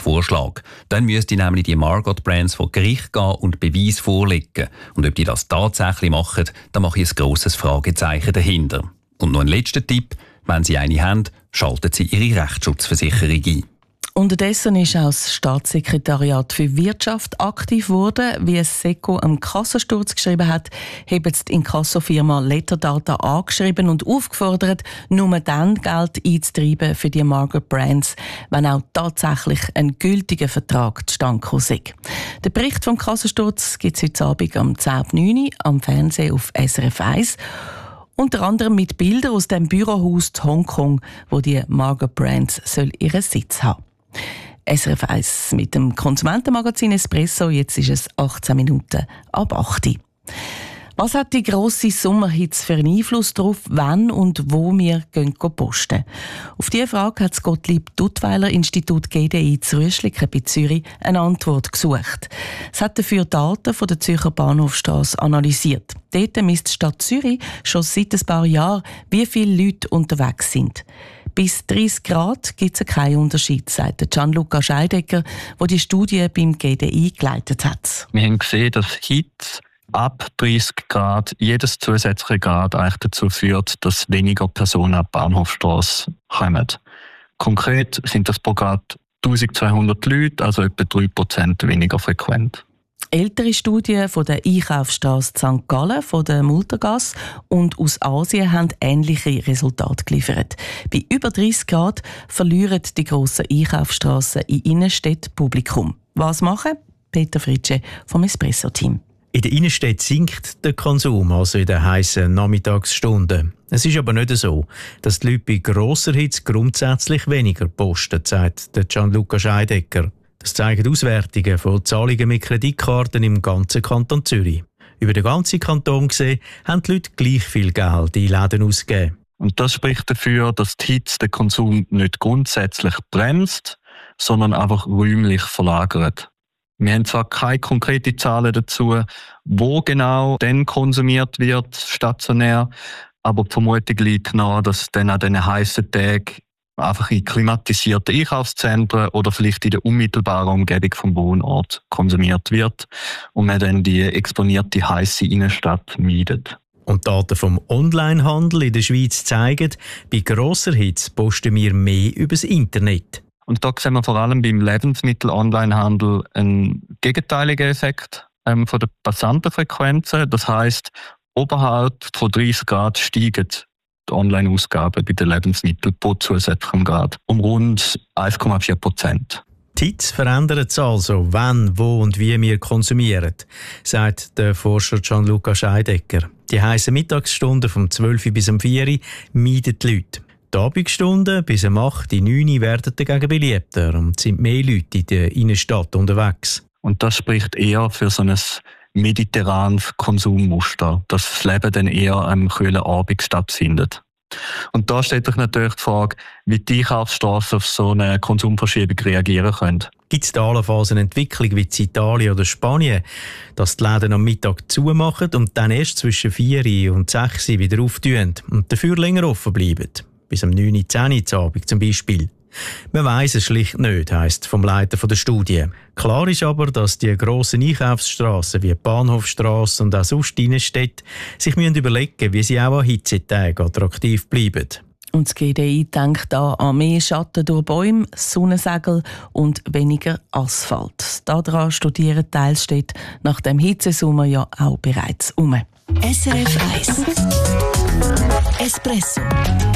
Vorschlag. Dann müsste nämlich die Margot Brands vor Gericht gehen und Beweis vorlegen. Und ob die das tatsächlich machen, da mache ich ein grosses Fragezeichen dahinter. Und noch ein letzter Tipp: Wenn Sie eine haben, schalten Sie Ihre Rechtsschutzversicherung ein. Unterdessen ist auch das Staatssekretariat für Wirtschaft aktiv geworden. Wie es SECO am Kassensturz geschrieben hat, haben die Inkassofirma Letterdata angeschrieben und aufgefordert, nur dann Geld einzutreiben für die Margot Brands, wenn auch tatsächlich ein gültiger Vertrag zustande gekommen sei. Der Bericht vom Kassensturz gibt es heute Abend um 10:09 Uhr am Fernsehen auf SRF 1. Unter anderem mit Bildern aus dem Bürohaus in Hongkong, wo die Margot Brands ihren Sitz haben. SRF 1 mit dem Konsumentenmagazin Espresso. Jetzt ist es 18 Minuten ab 8 Uhr. Was hat die grosse Sommerhitze für einen Einfluss darauf, wann und wo wir posten? Auf diese Frage hat das Gottlieb-Duttweiler-Institut GDI zu Rüschliken bei Zürich eine Antwort gesucht. Es hat dafür Daten von der Zürcher Bahnhofstrasse analysiert. Dort misst die Stadt Zürich schon seit ein paar Jahren, wie viele Leute unterwegs sind. Bis 30 Grad gibt es keinen Unterschied, sagt Gianluca Scheidegger, der die Studie beim GDI geleitet hat. Wir haben gesehen, dass Hitze ab 30 Grad jedes zusätzliche Grad eigentlich dazu führt, dass weniger Personen an die Bahnhofstrasse kommen. Konkret sind das pro Grad 1200 Leute, also etwa 3% weniger frequent. Ältere Studien von der Einkaufsstrasse St. Gallen, von der Multergasse und aus Asien haben ähnliche Resultate geliefert. Bei über 30 Grad verlieren die grossen Einkaufsstrassen in Innenstädten Publikum. Was machen? Peter Fritsche vom Espresso-Team. In der Innenstadt sinkt der Konsum, also in den heissen Nachmittagsstunden. Es ist aber nicht so, dass die Leute bei grosser Hitze grundsätzlich weniger posten, sagt Gianluca Scheidegger. Das zeigen Auswertungen von Zahlungen mit Kreditkarten im ganzen Kanton Zürich. Über den ganzen Kanton gesehen haben die Leute gleich viel Geld in Läden ausgegeben. Und das spricht dafür, dass die Hitze den Konsum nicht grundsätzlich bremst, sondern einfach räumlich verlagert. Wir haben zwar keine konkreten Zahlen dazu, wo genau denn konsumiert wird, stationär, aber die Vermutung liegt nahe, dass dann an diesen heissen Tagen einfach in klimatisierten Einkaufszentren oder vielleicht in der unmittelbaren Umgebung vom Wohnort konsumiert wird und man dann die exponierte heisse Innenstadt meidet. Und Daten vom Onlinehandel in der Schweiz zeigen, bei grosser Hitze posten wir mehr übers Internet. Und da sehen wir vor allem beim Lebensmittel-Onlinehandel einen gegenteiligen Effekt von den Passantenfrequenzen. Das heisst, oberhalb von 30 Grad steigen die Online-Ausgaben bei den Lebensmitteln pro zusätzlichem Grad um rund 1,4%. Die Hitze verändert es also, wann, wo und wie wir konsumieren, sagt der Forscher Gianluca Scheidegger. Die heissen Mittagsstunden vom 12 bis um 4 Uhr meiden die Leute. Die Abendstunden bis um 8, 9 Uhr werden dagegen beliebter und sind mehr Leute in der Innenstadt unterwegs. Und das spricht eher für so ein mediterranes Konsummuster, dass das Leben dann eher am kühlen Abend stattfindet. Und da stellt sich natürlich die Frage, wie die Einkaufsstrassen auf so eine Konsumverschiebung reagieren können. Gibt es da allenfalls eine Entwicklung wie in Italien oder Spanien, dass die Läden am Mittag zumachen und dann erst zwischen 4 und 6 wieder auftun und dafür länger offen bleiben? Bis um 9, 10 Uhr Abend zum Beispiel. Man weiss es schlicht nicht, heisst vom Leiter der Studie. Klar ist aber, dass die grossen Einkaufsstrassen wie die Bahnhofstrasse und auch sonst Innenstädte sich überlegen müssen, wie sie auch an Hitzetagen attraktiv bleiben. Und das GDI denkt da an mehr Schatten durch Bäume, Sonnensegel und weniger Asphalt. Daran studieren Teilstädte nach dem Hitzesommer ja auch bereits um. SRF 1 Espresso